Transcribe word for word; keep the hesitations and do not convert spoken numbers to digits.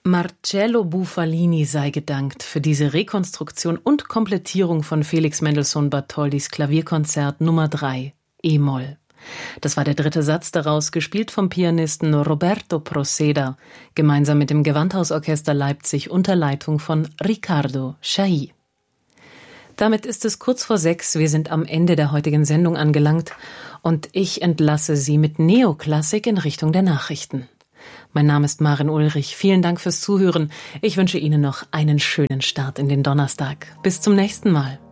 Marcello Bufalini sei gedankt für diese Rekonstruktion und Komplettierung von Felix Mendelssohn Bartholdys Klavierkonzert Nummer drei, E-Moll. Das war der dritte Satz daraus, gespielt vom Pianisten Roberto Proceda, gemeinsam mit dem Gewandhausorchester Leipzig unter Leitung von Riccardo Chailly. Damit ist es kurz vor sechs, wir sind am Ende der heutigen Sendung angelangt und ich entlasse Sie mit Neoklassik in Richtung der Nachrichten. Mein Name ist Maren Ulrich. Vielen Dank fürs Zuhören. Ich wünsche Ihnen noch einen schönen Start in den Donnerstag. Bis zum nächsten Mal.